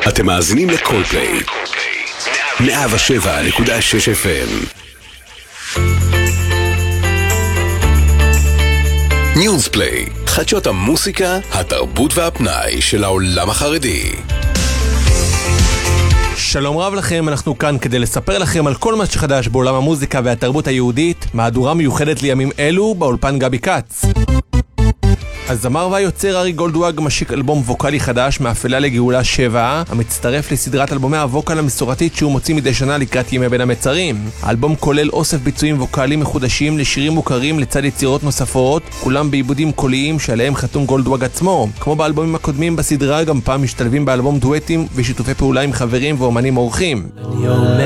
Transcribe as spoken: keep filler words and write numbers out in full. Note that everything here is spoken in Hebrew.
אתם מאזינים לקולפליי מאה ושבע נקודה שש אף אם. ניוזפליי, חדשות המוסיקה, התרבות והפנאי של העולם החרדי. שלום רב לכם, אנחנו כאן כדי לספר לכם על כל מה שחדש בעולם המוזיקה והתרבות היהודית, מהדורה מיוחדת לימים אלו באולפן גבי קץ. הזמר והיוצר ארי גולדוואג משיק אלבום ווקלי חדש מאפלה לגאולה שבע, המצטרף לסדרת אלבומי הווקל המסורתית שהוא מוציא מדי שנה לקראת ימי בין המצרים. האלבום כולל אוסף ביצועים ווקליים מחודשים לשירים מוכרים לצד יצירות נוספות, כולם בעיבודים קוליים שעליהם חתום גולדוואג עצמו. כמו באלבומים הקודמים בסדרה, גם פעם משתלבים באלבום דואטים ושיתופי פעולה עם חברים ואומנים אורחים.